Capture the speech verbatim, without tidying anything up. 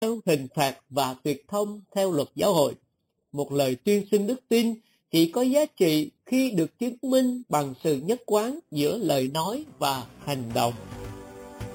theo hình phạt và tuyệt thông theo luật giáo hội. Một lời tuyên xưng đức tin chỉ có giá trị khi được chứng minh bằng sự nhất quán giữa lời nói và hành động.